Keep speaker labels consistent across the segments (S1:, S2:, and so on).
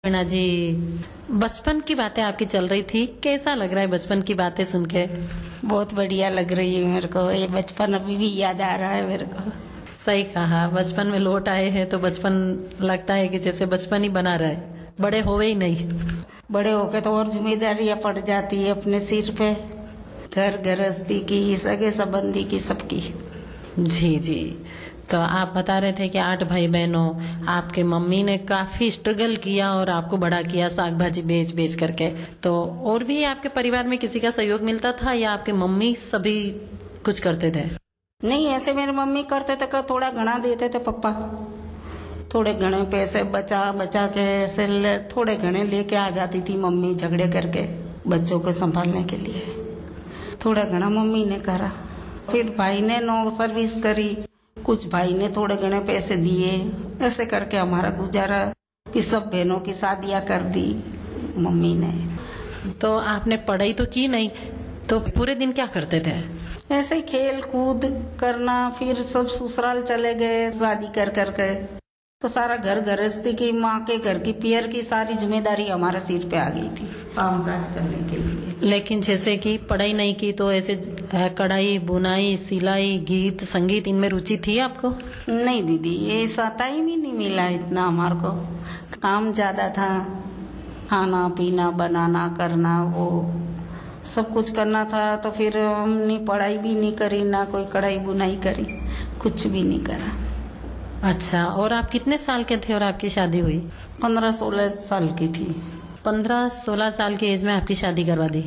S1: मीना जी, बचपन की बातें आपकी चल रही थी, कैसा लग रहा है बचपन की बातें सुन के?
S2: बहुत बढ़िया लग रही है मेरे को। ये बचपन अभी भी याद आ रहा है मेरे को।
S1: सही कहा, बचपन में लौट आए हैं तो बचपन लगता है कि जैसे बचपन ही बना रहा है, बड़े होवे ही नहीं।
S2: बड़े होके तो और जिम्मेदारियां पड़ जाती है अपने सिर पे, घर गृहस्थी की, सगे संबंधी की, सबकी।
S1: जी जी। तो आप बता रहे थे कि 8 भाई बहनों, आपके मम्मी ने काफी स्ट्रगल किया और आपको बड़ा किया साग भाजी बेच बेच करके। तो और भी आपके परिवार में किसी का सहयोग मिलता था या आपके मम्मी सभी कुछ करते थे?
S2: नहीं, ऐसे मेरी मम्मी करते थे कि थोड़ा घना देते थे पापा। थोड़े घने पैसे बचा बचा के ऐसे थोड़े घने लेके आ जाती थी मम्मी, झगड़े करके बच्चों को संभालने के लिए। थोड़ा घना मम्मी ने करा, फिर भाई ने नो सर्विस करी, कुछ भाई ने थोड़े घने पैसे दिए, ऐसे करके हमारा गुजारा। फिर सब बहनों की शादियां कर दी मम्मी ने।
S1: तो आपने पढ़ाई तो की नहीं, तो पूरे दिन क्या करते थे?
S2: ऐसे ही खेल कूद करना, फिर सब ससुराल चले गए शादी कर करके। तो सारा घर गृहस्थी की, माँ के घर की, पियर की सारी जिम्मेदारी हमारे सिर पे आ गई थी काम काज करने के लिए।
S1: लेकिन जैसे कि पढ़ाई नहीं की तो ऐसे कढ़ाई बुनाई सिलाई गीत संगीत इनमें रुचि थी आपको?
S2: नहीं दीदी, ऐसा टाइम ही नहीं मिला इतना हमारे को। काम ज्यादा था, खाना पीना बनाना करना, वो सब कुछ करना था। तो फिर हमने पढ़ाई भी नहीं करी, ना कोई कढ़ाई बुनाई करी, कुछ भी नहीं करा।
S1: अच्छा, और आप कितने साल के थे और आपकी शादी हुई?
S2: 15-16 साल की थी।
S1: 15-16 साल की एज में आपकी शादी करवा दी?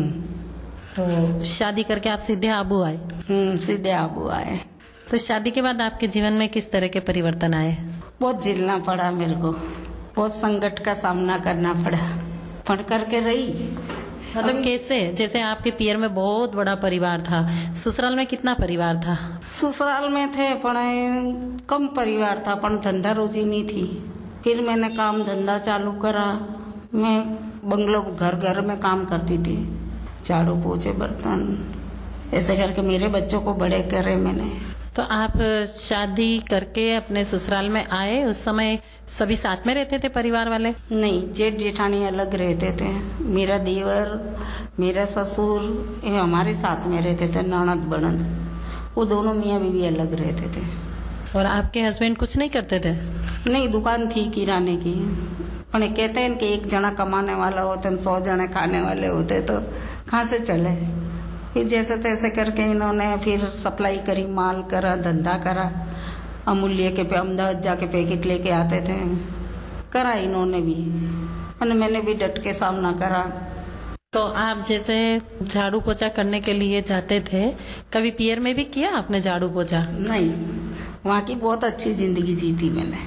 S1: तो शादी करके आप सीधे आबू आए?
S2: सीधे आबू आए।
S1: तो शादी के बाद आपके जीवन में किस तरह के परिवर्तन आए?
S2: बहुत झेलना पड़ा मेरे को, बहुत संकट का सामना करना पड़ा। पढ़ करके रही।
S1: मतलब कैसे? जैसे आपके पियर में बहुत बड़ा परिवार था, ससुराल में कितना परिवार था?
S2: ससुराल में थे पर कम परिवार था, पर धंधा रोजी नहीं थी। फिर मैंने काम धंधा चालू करा। मैं बंगलों घर घर में काम करती थी, झाड़ू पोछे बर्तन, ऐसे करके मेरे बच्चों को बड़े करे मैंने।
S1: तो आप शादी करके अपने ससुराल में आए, उस समय सभी साथ में रहते थे परिवार वाले?
S2: नहीं, जेठ जेठानी अलग रहते थे। मेरा देवर, मेरा ससुर, ये हमारे साथ में रहते थे। ननद बड़द, वो दोनों मियाँ बीवी अलग रहते थे।
S1: और आपके हस्बैंड कुछ नहीं करते थे?
S2: नहीं, दुकान थी किराने की। पर कहते हैं कि एक जना कमाने वाला होते, 100 जने खाने वाले होते, तो कहाँ से चले। फिर जैसे तैसे करके इन्होंने फिर सप्लाई करी, माल करा, धंधा करा। अमूल्य के पे अहमदाबाद जाके पैकेट लेके आते थे, करा इन्होंने भी, और मैंने भी डट के सामना करा।
S1: तो आप जैसे झाड़ू पोछा करने के लिए जाते थे, कभी पियर में भी किया आपने झाड़ू पोछा?
S2: नहीं, वहाँ की बहुत अच्छी जिंदगी जी थी मैंने,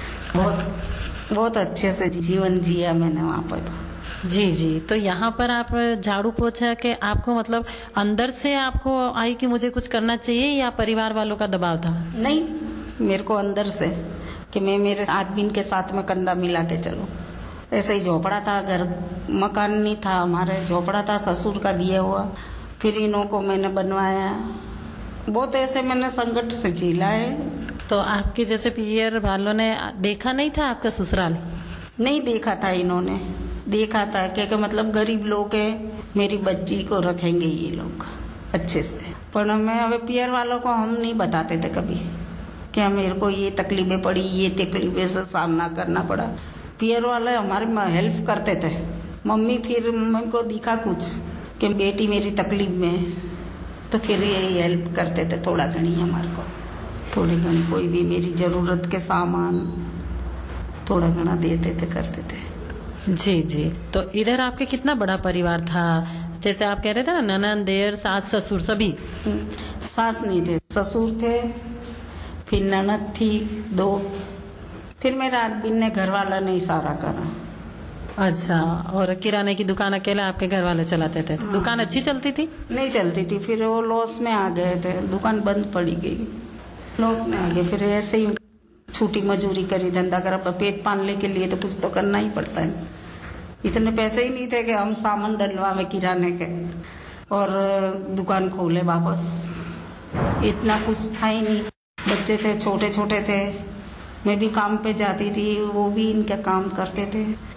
S2: बहुत अच्छे से जीवन जिया मैंने वहाँ पर। तो
S1: जी जी। तो यहाँ पर आप झाड़ू पोछा के आपको मतलब अंदर से आपको आई कि मुझे कुछ करना चाहिए, या परिवार वालों का दबाव था?
S2: नहीं, मेरे को अंदर से कि मैं मेरे आदमी के साथ में कंधा मिला के चलूं। ऐसे ही झोपड़ा था, घर मकान नहीं था हमारे, झोपड़ा था ससुर का दिया हुआ, फिर इन्हों को मैंने बनवाया। बहुत ऐसे मैंने संकट से झेला है।
S1: तो आपके जैसे पियर वालों ने देखा नहीं था आपका ससुराल?
S2: नहीं देखा था इन्होंने, देखा था कि मतलब गरीब लोग है, मेरी बच्ची को रखेंगे ये लोग अच्छे से। पर मैं अब पियर वालों को हम नहीं बताते थे कभी कि मेरे को ये तकलीफें पड़ी, ये तकलीफें से सामना करना पड़ा। पियर वाले हमारी हेल्प करते थे। मम्मी फिर मम्मी को दिखा कुछ कि बेटी मेरी तकलीफ में है, तो फिर यही हेल्प करते थे थोड़ा घनी हमारे को, थोड़ी घनी कोई भी मेरी जरूरत के सामान थोड़ा घना देते थे, करते थे।
S1: जी जी। तो इधर आपके कितना बड़ा परिवार था? जैसे आप कह रहे थे ना, ननद देर सास ससुर सभी?
S2: सास नहीं थे, ससुर थे, फिर ननद थी 2, फिर मेरा आदमी ने घर वाला ने इशारा करा।
S1: अच्छा, और किराने की दुकान अकेले आपके घर वाले चलाते थे?
S2: हाँ।
S1: दुकान अच्छी चलती थी?
S2: नहीं चलती थी, फिर वो लॉस में आ गए थे, दुकान बंद पड़ी गई, लॉस में आ गए। फिर ऐसे ही छूटी मजूरी करी, धंधा करा, पेट पालने के लिए तो कुछ तो करना ही पड़ता है। इतने पैसे ही नहीं थे कि हम सामान डलवा में किराने के और दुकान खोले वापस, इतना कुछ था ही नहीं। बच्चे थे, छोटे छोटे थे, मैं भी काम पे जाती थी, वो भी इनके काम करते थे।